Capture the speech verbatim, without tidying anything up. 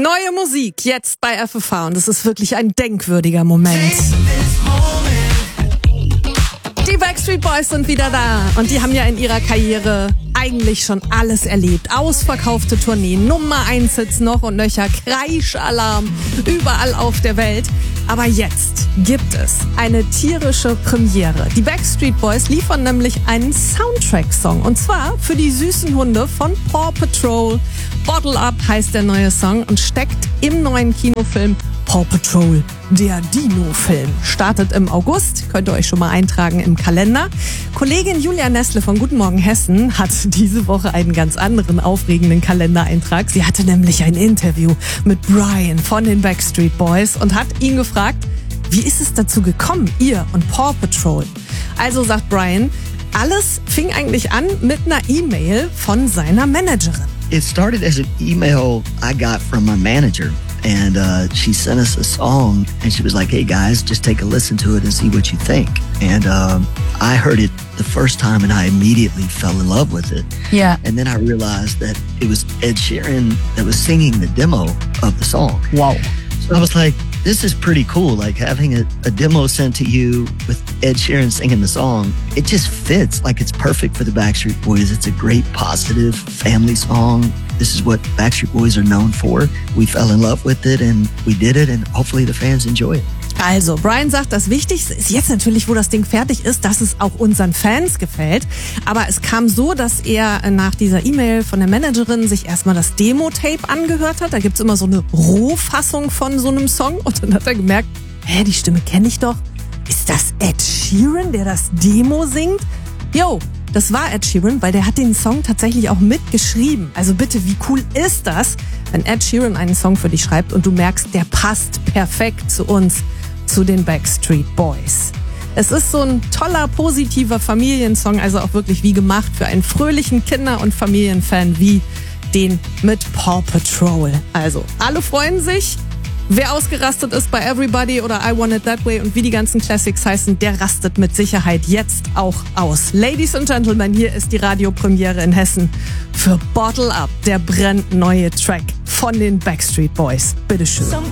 Neue Musik jetzt bei F F H und es ist wirklich ein denkwürdiger Moment. Die Backstreet Boys sind wieder da und die haben ja in ihrer Karriere eigentlich schon alles erlebt. Ausverkaufte Tourneen, Nummer eins Hits noch und nöcher, Kreischalarm überall auf der Welt. Aber jetzt gibt es eine tierische Premiere. Die Backstreet Boys liefern nämlich einen Soundtrack-Song und zwar für die süßen Hunde von Paw Patrol. Bottle Up heißt der neue Song und steckt im neuen Kinofilm Paw Patrol. Der Dino-Film startet im August, könnt ihr euch schon mal eintragen im Kalender. Kollegin Julia Nestle von Guten Morgen Hessen hat diese Woche einen ganz anderen aufregenden Kalendereintrag. Sie hatte nämlich ein Interview mit Brian von den Backstreet Boys und hat ihn gefragt, wie ist es dazu gekommen, ihr und Paw Patrol? Also sagt Brian, alles fing eigentlich an mit einer E-Mail von seiner Managerin. It started as an email I got from my manager. And uh, she sent us a song and she was like, hey guys, just take a listen to it and see what you think. And um, I heard it the first time and I immediately fell in love with it. Yeah. And then I realized that it was Ed Sheeran that was singing the demo of the song. Wow. So I was like, this is pretty cool. Like having a, a demo sent to you with Ed Sheeran singing the song, it just fits. Like it's perfect for the Backstreet Boys. It's a great, positive family song. This is what Backstreet Boys are known for. We fell in love with it and we did it and hopefully the fans enjoy it. Also, Brian sagt, das Wichtigste ist jetzt natürlich, wo das Ding fertig ist, dass es auch unseren Fans gefällt. Aber es kam so, dass er nach dieser E-Mail von der Managerin sich erstmal das Demo-Tape angehört hat. Da gibt's immer so eine Rohfassung von so einem Song. Und dann hat er gemerkt, hä, die Stimme kenne ich doch. Ist das Ed Sheeran, der das Demo singt? Jo, das war Ed Sheeran, weil der hat den Song tatsächlich auch mitgeschrieben. Also bitte, wie cool ist das, wenn Ed Sheeran einen Song für dich schreibt und du merkst, der passt perfekt zu uns, zu den Backstreet Boys. Es ist so ein toller, positiver Familiensong, also auch wirklich wie gemacht für einen fröhlichen Kinder- und Familienfan wie den mit Paw Patrol. Also, alle freuen sich. Wer ausgerastet ist bei Everybody oder I Want It That Way und wie die ganzen Classics heißen, der rastet mit Sicherheit jetzt auch aus. Ladies and Gentlemen, hier ist die Radiopremiere in Hessen für Bottle Up, der brandneue Track von den Backstreet Boys. Bitteschön.